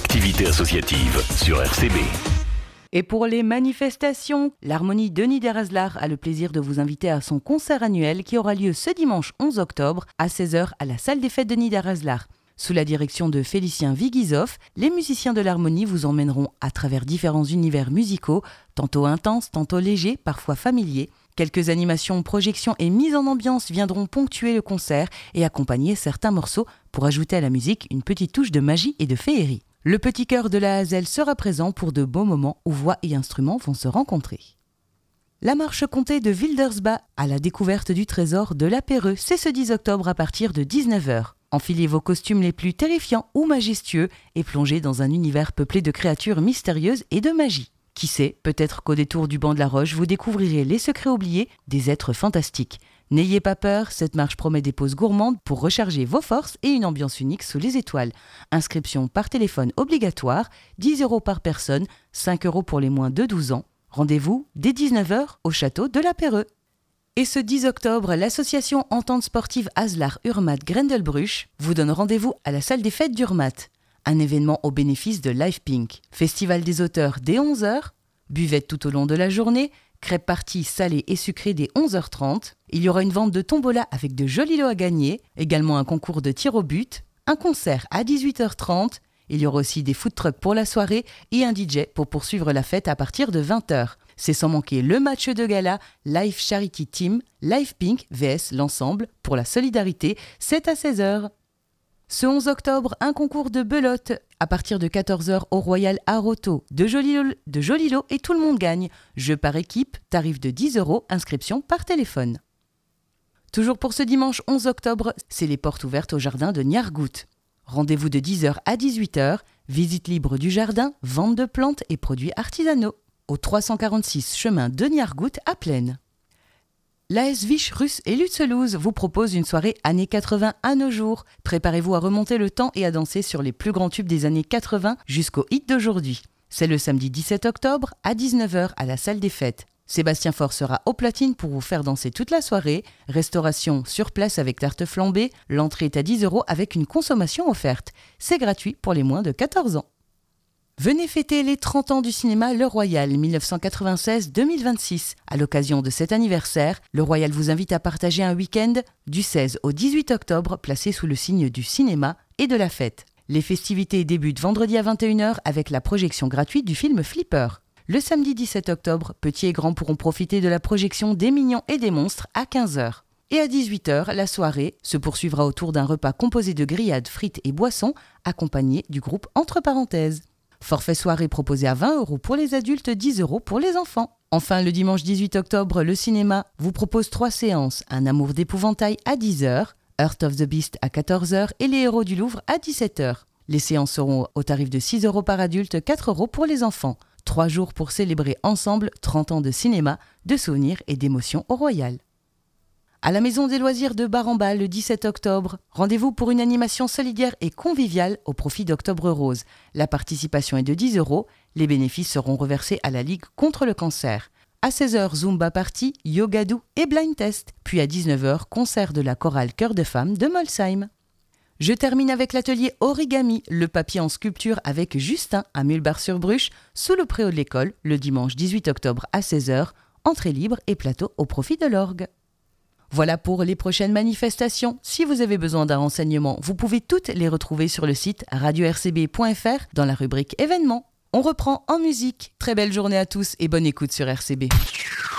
l'activité associative sur RCB. Et pour les manifestations, l'Harmonie de Niederhaslar a le plaisir de vous inviter à son concert annuel qui aura lieu ce dimanche 11 octobre à 16h à la salle des fêtes de Niederhaslar. Sous la direction de Félicien Vigizov, les musiciens de l'Harmonie vous emmèneront à travers différents univers musicaux, tantôt intenses, tantôt légers, parfois familiers. Quelques animations, projections et mises en ambiance viendront ponctuer le concert et accompagner certains morceaux pour ajouter à la musique une petite touche de magie et de féerie. Le petit chœur de la Hazel sera présent pour de beaux moments où voix et instruments vont se rencontrer. La marche comté de Wildersbach à la découverte du trésor de la Perreux, c'est ce 10 octobre à partir de 19h. Enfilez vos costumes les plus terrifiants ou majestueux et plongez dans un univers peuplé de créatures mystérieuses et de magie. Qui sait, peut-être qu'au détour du banc de la Roche, vous découvrirez les secrets oubliés des êtres fantastiques. N'ayez pas peur, cette marche promet des pauses gourmandes pour recharger vos forces et une ambiance unique sous les étoiles. Inscription par téléphone obligatoire, 10 € par personne, 5 € pour les moins de 12 ans. Rendez-vous dès 19h au château de la Perreux. Et ce 10 octobre, l'association Entente sportive Haslar Urmat Grendelbruch vous donne rendez-vous à la salle des fêtes d'Urmat. Un événement au bénéfice de Live Pink. Festival des auteurs dès 11h, buvette tout au long de la journée, crêpes parties salées et sucrées dès 11h30. Il y aura une vente de tombola avec de jolis lots à gagner, également un concours de tir au but, un concert à 18h30. Il y aura aussi des food trucks pour la soirée et un DJ pour poursuivre la fête à partir de 20h. C'est sans manquer le match de gala Live Charity Team, Live Pink vs l'ensemble pour la solidarité, c'est à 16h. Ce 11 octobre, un concours de belote à partir de 14h au Royal Aroto. De jolis lots et tout le monde gagne. Jeu par équipe, tarif de 10 €, inscription par téléphone. Toujours pour ce dimanche 11 octobre, c'est les portes ouvertes au jardin de Niargout. Rendez-vous de 10h à 18h, visite libre du jardin, vente de plantes et produits artisanaux. Au 346 chemin de Niargout à Plaine. L'AS Vich Russe et Lutzelouse vous propose une soirée années 80 à nos jours. Préparez-vous à remonter le temps et à danser sur les plus grands tubes des années 80 jusqu'au hit d'aujourd'hui. C'est le samedi 17 octobre à 19h à la salle des fêtes. Sébastien Faure sera au platine pour vous faire danser toute la soirée. Restauration sur place avec tarte flambée. L'entrée est à 10 € avec une consommation offerte. C'est gratuit pour les moins de 14 ans. Venez fêter les 30 ans du cinéma Le Royal 1996-2026. À l'occasion de cet anniversaire, Le Royal vous invite à partager un week-end du 16 au 18 octobre placé sous le signe du cinéma et de la fête. Les festivités débutent vendredi à 21h avec la projection gratuite du film Flipper. Le samedi 17 octobre, petits et grands pourront profiter de la projection des Mignons et des Monstres à 15h. Et à 18h, la soirée se poursuivra autour d'un repas composé de grillades, frites et boissons accompagné du groupe Entre Parenthèses. Forfait soirée proposé à 20 € pour les adultes, 10 € pour les enfants. Enfin, le dimanche 18 octobre, le cinéma vous propose 3 séances. Un amour d'épouvantail à 10h, Heart of the Beast à 14h et Les Héros du Louvre à 17h. Les séances seront au tarif de 6 € par adulte, 4 € pour les enfants. 3 jours pour célébrer ensemble 30 ans de cinéma, de souvenirs et d'émotions au Royal. À la Maison des Loisirs de Bar-en-Bas le 17 octobre, rendez-vous pour une animation solidaire et conviviale au profit d'Octobre Rose. La participation est de 10 €, les bénéfices seront reversés à la Ligue contre le cancer. À 16h, Zumba Party, Yoga doux et Blind Test. Puis à 19h, concert de la chorale Chœur de Femmes de Molsheim. Je termine avec l'atelier Origami, le papier en sculpture avec Justin à Mulbar-sur-Bruche, sous le préau de l'école, le dimanche 18 octobre à 16h, entrée libre et plateau au profit de l'orgue. Voilà pour les prochaines manifestations. Si vous avez besoin d'un renseignement, vous pouvez toutes les retrouver sur le site radio-rcb.fr dans la rubrique événements. On reprend en musique. Très belle journée à tous et bonne écoute sur RCB.